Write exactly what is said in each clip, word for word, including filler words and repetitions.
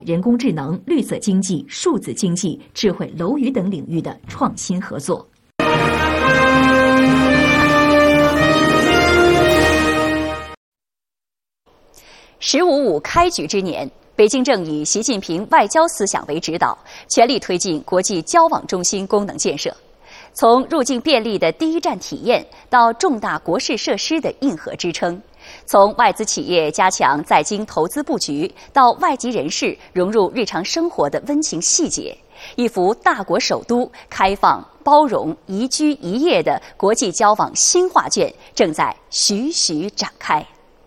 人工智能、绿色经济、数字经济、智慧楼宇等领域的创新合作。 十五五开局之年，北京正以习近平外交思想为指导，全力推进国际交往中心功能建设。从入境便利的第一站体验到重大国事设施的硬核支撑，从外资企业加强在京投资布局到外籍人士融入日常生活的温情细节，一幅大国首都开放、包容、宜居宜业的国际交往新画卷正在徐徐展开。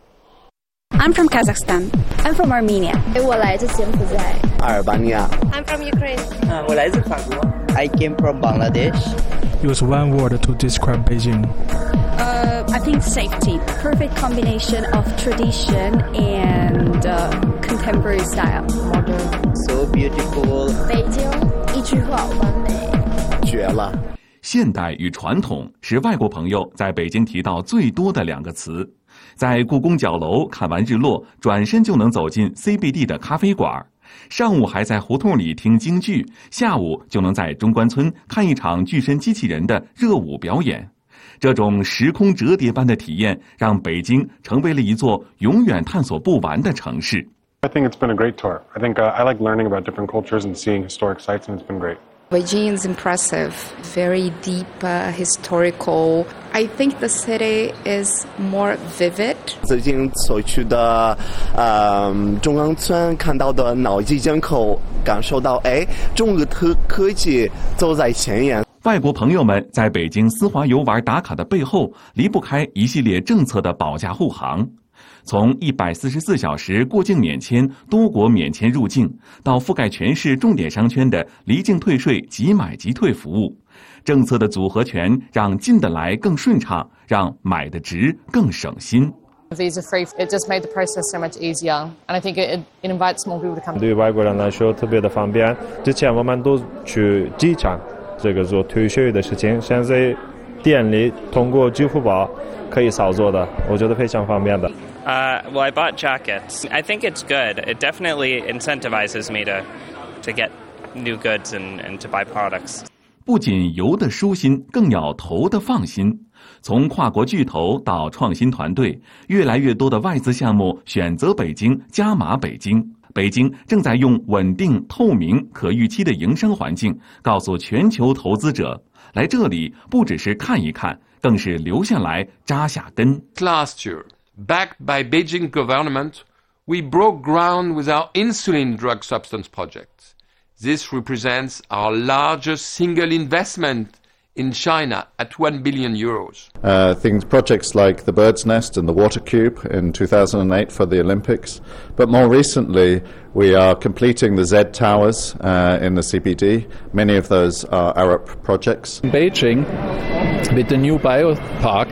I'm from Kazakhstan. I'm from Armenia. 我来自柬埔寨。 阿尔巴尼亚。 I'm from Ukraine. 嗯，我来自法国。 I came from Bangladesh. Use one word to describe Beijing. Uh, I think safety. Perfect combination of tradition and uh, contemporary style. Modern. So beautiful. 北京一句话完美。 绝了。 现代与传统是外国朋友在北京提到最多的两个词。在故宫角楼看完日落，转身就能走进 C B D 的咖啡馆，上午还在胡同里听京剧，下午就能在中关村看一场巨身机器人的热舞表演。这种时空折叠般的体验，让北京成为了一座永远探索不完的城市。 I think it's been a great tour. I think uh, I like learning about different cultures and seeing historic sites, and it's been great. Beijing is impressive, very deep, uh, historical. I think the city is more vivid. 最近所去的，呃，中关村看到的脑机接口，感受到，哎，中国科科技走在前沿。 外国朋友们在北京丝滑游玩打卡的背后，离不开一系列政策的保驾护航。从一百四十四小时过境免签、多国免签入境，到覆盖全市重点商圈的离境退税即买即退服务，政策的组合拳让进得来更顺畅，让买得值更省心。 Visa free, it just made the process so much easier, and I think it, it invites more people to come. 对于外国人来说特别的方便。之前我们都去机场这个做退税的事情，现在店里通过支付宝可以操作的，我觉得非常方便的。 Uh, well, I bought jackets. I think it's good. It definitely incentivizes me to, to get new goods and, and to buy products. 不仅游的舒心，更要投的放心。从跨国巨头到创新团队，越来越多的外资项目选择北京，加码北京。北京正在用稳定、透明、可预期的营商环境，告诉全球投资者，来这里不只是看一看，更是留下来扎下根。 Last year, backed by Beijing government, we broke ground with our insulin drug substance project. This represents our largest single investment in China at one billion euros. Uh, things, projects like the Bird's Nest and the Water Cube in two thousand eight for the Olympics. But more recently, we are completing the Z Towers uh, in the C B D. Many of those are Arab projects. In Beijing, with the new biopark,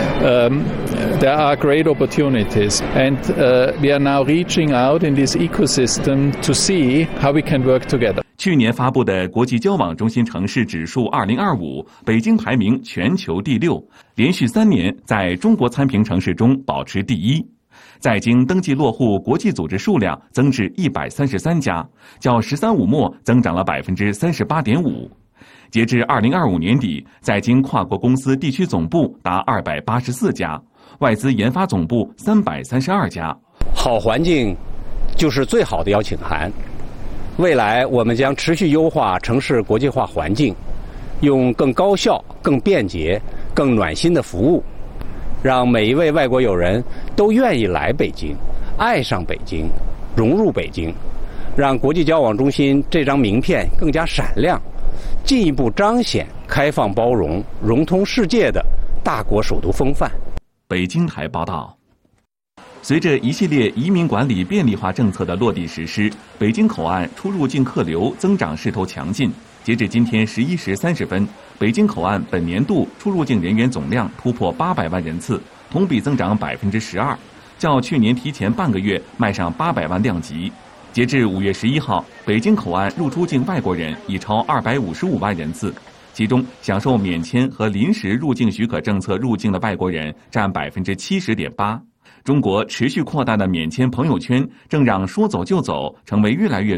um, there are great opportunities, and uh, we are now reaching out in this ecosystem to see how we can work together. 去年发布的国际交往中心城市指数二零二五，北京排名全球第六，连续三年在中国参评城市中保持第一。在京登记落户国际组织数量增至一百三十三家，较“十三五”末增长了百分之三十八点五。截至二零二五年底，在京跨国公司地区总部达二百八十四家，外资研发总部三百三十二家。 好环境就是最好的邀请函。未来我们将持续优化城市国际化环境，用更高效、更便捷、更暖心的服务，让每一位外国友人都愿意来北京，爱上北京，融入北京，让国际交往中心这张名片更加闪亮，进一步彰显开放包容、融通世界的大国首都风范。 北京台报道。随着一系列移民管理便利化政策的落地实施，北京口岸出入境客流增长势头强劲。截至今天十一时三十分，北京口岸本年度出入境人员总量突破八百万人次，同比增长百分之十二，较去年提前半个月迈上八百万量级。截至五月十一号，北京口岸入出境外国人已超二百五十五万人次，其中享受免签和临时入境许可政策入境的外国人占百分之七十点八。中国持续扩大的免签朋友圈，正让说走就走成为越来越